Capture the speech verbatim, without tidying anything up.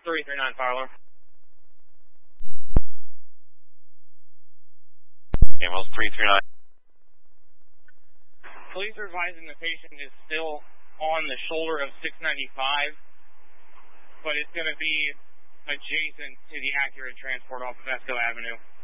three three nine, fire alarm. Camels three three nine. Police are advising the patient is still on the shoulder of six ninety-five, but it's going to be adjacent to the Accurate transport off of Esco Avenue.